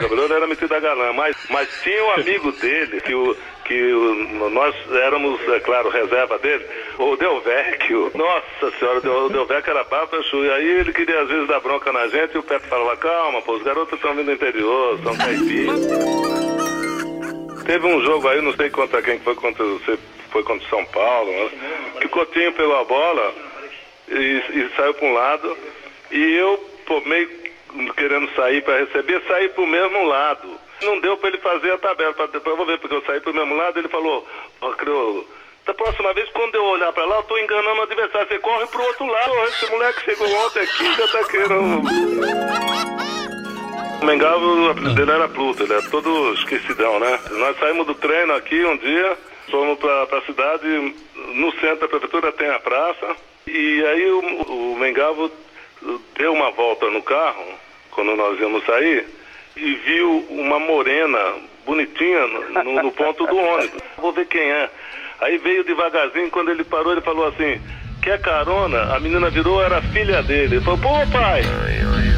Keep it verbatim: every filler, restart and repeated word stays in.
trabalhador era metido a galã, mas, mas tinha um amigo dele, que, o, que o, nós éramos, é claro, reserva dele, o Delvecchio. Nossa senhora, o Delvecchio era papo, e aí ele queria às vezes dar bronca na gente, e o Pepe falava, calma, pô, os garotos estão vindo do interior, são caipiras. Teve um jogo aí, não sei contra quem foi, contra você, foi contra São Paulo, né? Que o Coutinho pegou a bola e, e saiu para um lado, e eu, pô, meio querendo sair para receber, saí para o mesmo lado. Não deu para ele fazer a tabela, pra, depois eu vou ver, porque eu saí para o mesmo lado, ele falou, ó, oh, Crioulo, da próxima vez, quando eu olhar para lá, eu tô enganando o adversário, você corre pro outro lado, esse moleque chegou ontem aqui, já tá querendo... O Mengavo, o apelido dele era Pluto, ele é todo esquecidão, né? Nós saímos do treino aqui um dia, fomos pra, pra cidade, no centro da prefeitura tem a praça, e aí o, o Mengavo deu uma volta no carro, quando nós íamos sair, e viu uma morena bonitinha no, no ponto do ônibus. Vou ver quem é. Aí veio devagarzinho, quando ele parou, ele falou assim, quer carona? A menina virou, era a filha dele. Ele falou, pô pai...